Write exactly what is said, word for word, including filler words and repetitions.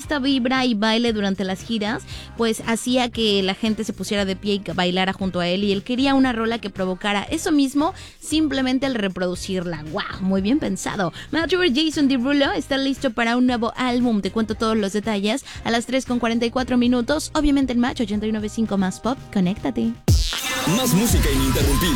esta vibra y baile durante las giras, pues hacía que la gente se pusiera de pie y bailara junto a él, y él quería una rola que provocara eso mismo simplemente al reproducirla. ¡Wow! Muy bien pensado. Matthew Jason Derulo está listo para un nuevo álbum. Te cuento todos los detalles a las tres con cuarenta y cuatro minutos, obviamente en Match ochenta y nueve punto cinco más Pop. Conéctate. Más música ininterrumpida.